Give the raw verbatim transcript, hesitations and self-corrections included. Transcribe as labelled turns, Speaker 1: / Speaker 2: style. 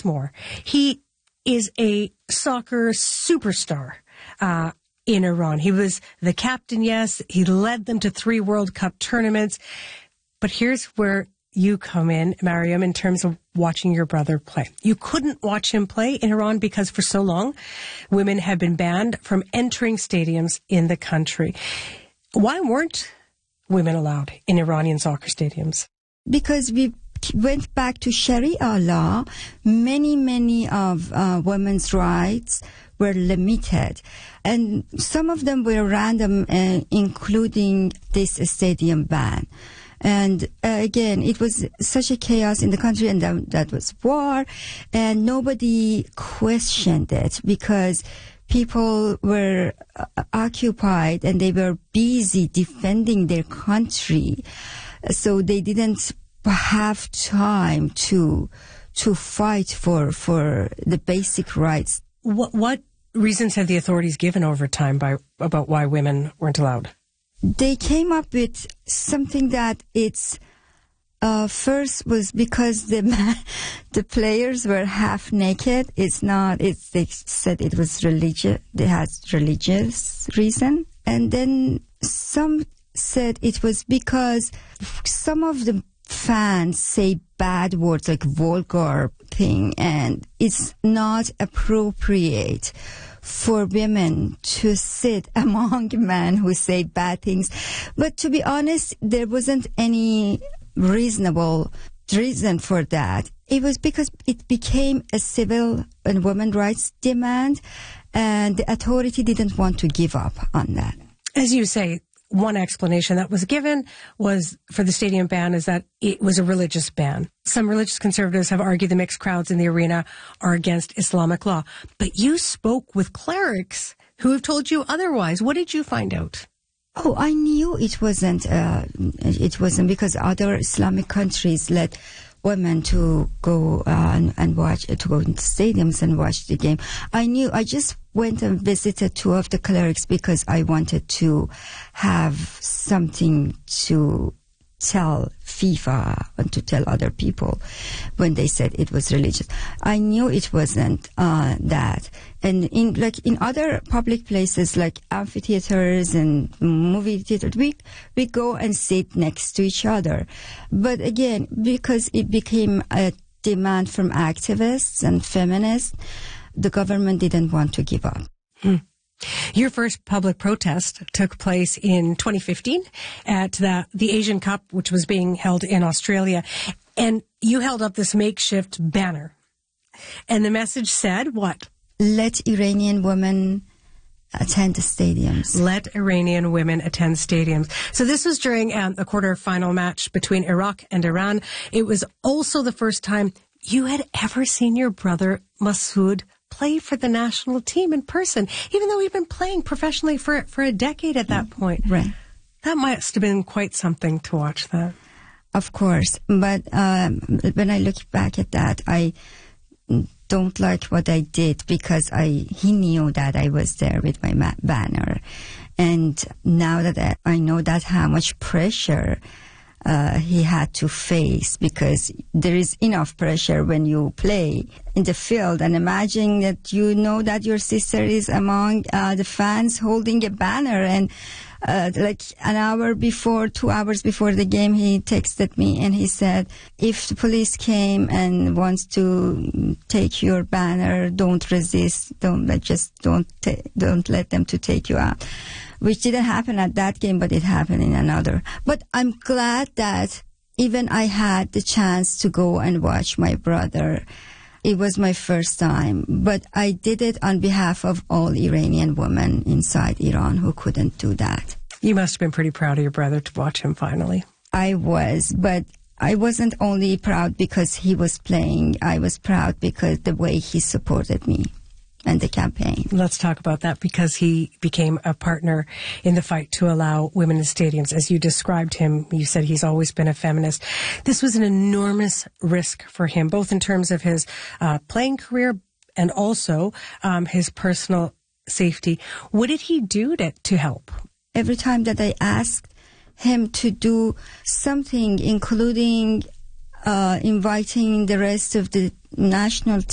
Speaker 1: what's more, he is a soccer superstar uh, in Iran. He was the captain, yes. He led them to three World Cup tournaments. But here's where you come in, Mariam, in terms of watching your brother play. You couldn't watch him play in Iran because for so long, women have been banned from entering stadiums in the country. Why weren't women allowed in Iranian soccer stadiums?
Speaker 2: Because we went back to Sharia law. Many, many of uh, women's rights were limited. And some of them were random, uh, including this stadium ban. And uh, again, it was such a chaos in the country, and that, that was war, and nobody questioned it because people were uh, occupied and they were busy defending their country, so they didn't have time to to fight for for the basic rights.
Speaker 1: What, what reasons have the authorities given over time by about why women weren't allowed?
Speaker 2: They came up with something that it's uh, first was because the the players were half naked. It's not. It's they said it was religious. They had religious reason, and then some said it was because some of the fans say bad words like vulgar thing, and it's not appropriate for women to sit among men who say bad things. But to be honest, there wasn't any reasonable reason for that. It was because it became a civil and women's rights demand, and the authority didn't want to give up on that.
Speaker 1: As you say, one explanation that was given was for the stadium ban is that it was a religious ban. Some religious conservatives have argued the mixed crowds in the arena are against Islamic law. But you spoke with clerics who have told you otherwise. What did you find out?
Speaker 2: Oh, I knew it wasn't, uh, it wasn't because other Islamic countries let women to go uh, and, and watch, to go into stadiums and watch the game. I knew, I just went and visited two of the clerics because I wanted to have something to tell FIFA and to tell other people when they said it was religious. I knew it wasn't uh, that. And in like in other public places like amphitheaters and movie theaters, we we go and sit next to each other. But again, because it became a demand from activists and feminists, the government didn't want to give up.
Speaker 1: Hmm. Your first public protest took place in twenty fifteen at the, the Asian Cup, which was being held in Australia. And you held up this makeshift banner. And the message said what?
Speaker 2: Let Iranian women attend the stadiums.
Speaker 1: Let Iranian women attend stadiums. So this was during um, a quarter-final match between Iraq and Iran. It was also the first time you had ever seen your brother, Masood, play for the national team in person, even though he'd been playing professionally for for a decade at that point.
Speaker 2: Right.
Speaker 1: That must have been quite something to watch that.
Speaker 2: Of course. But um, when I look back at that, I don't like what I did because I he knew that I was there with my ma- banner. And now that I, I know that how much pressure Uh, he had to face, because there is enough pressure when you play in the field, and imagine that you know that your sister is among uh, the fans holding a banner, and uh, like an hour before, two hours before the game, he texted me and he said, if the police came and wants to take your banner, don't resist, don't like, just don't ta- don't let them to take you out. Which didn't happen at that game, but it happened in another. But I'm glad that even I had the chance to go and watch my brother. It was my first time, but I did it on behalf of all Iranian women inside Iran who couldn't do that.
Speaker 1: You must have been pretty proud of your brother to watch him finally.
Speaker 2: I was, but I wasn't only proud because he was playing. I was proud because the way he supported me and the campaign.
Speaker 1: Let's talk about that, because he became a partner in the fight to allow women in stadiums. As you described him, you said he's always been a feminist. This was an enormous risk for him, both in terms of his uh, playing career and also um, his personal safety. What did he do to, to help?
Speaker 2: Every time that I asked him to do something, including uh, inviting the rest of the national